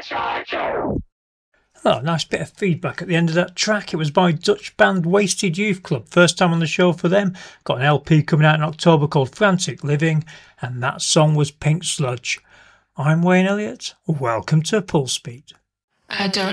Oh, nice bit of feedback at the end of that track. It was by Dutch band Wasted Youth Club. First time on the show for them. Got an LP coming out in October called Frantic Living, and that song was Pink Sludge. I'm Wayne Elliott. Welcome to Pulse Beat. I don't